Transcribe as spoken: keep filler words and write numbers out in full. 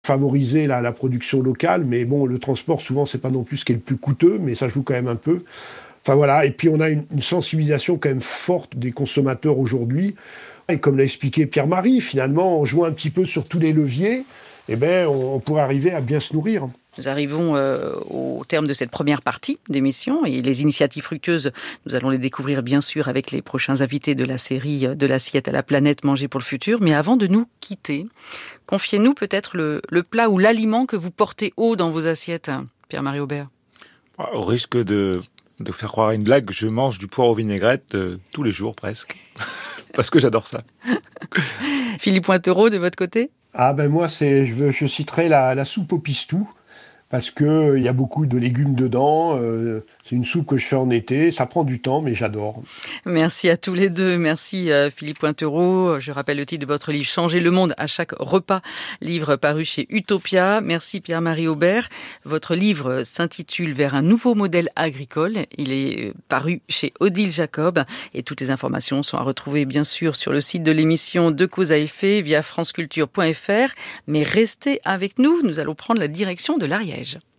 favoriser la, la production locale, mais bon, le transport, souvent, c'est pas non plus ce qui est le plus coûteux, mais ça joue quand même un peu. Enfin voilà, et puis on a une, une sensibilisation quand même forte des consommateurs aujourd'hui. Et comme l'a expliqué Pierre-Marie, finalement, on joue un petit peu sur tous les leviers, eh ben, on, on pourrait arriver à bien se nourrir. Nous arrivons euh, au terme de cette première partie d'émission et les initiatives fructueuses, nous allons les découvrir bien sûr avec les prochains invités de la série De l'assiette à la planète, manger pour le futur. Mais avant de nous quitter, confiez-nous peut-être le, le plat ou l'aliment que vous portez haut dans vos assiettes, Pierre-Marie Aubert. Au risque de, de faire croire à une blague, je mange du poireau vinaigrette euh, tous les jours presque, parce que j'adore ça. Philippe Pointereau, de votre côté ? Ah ben moi, c'est, je, veux, je citerai la, la soupe au pistou, parce qu'il euh, y a beaucoup de légumes dedans. Euh, c'est une soupe que je fais en été. Ça prend du temps, mais j'adore. Merci à tous les deux. Merci euh, Philippe Pointereau. Je rappelle le titre de votre livre « Changer le monde à chaque repas », livre paru chez Utopia. Merci Pierre-Marie Aubert. Votre livre s'intitule « Vers un nouveau modèle agricole ». Il est paru chez Odile Jacob. Et toutes les informations sont à retrouver bien sûr sur le site de l'émission De Cause à Effet via franceculture point f r. Mais restez avec nous, nous allons prendre la direction de l'Ariège.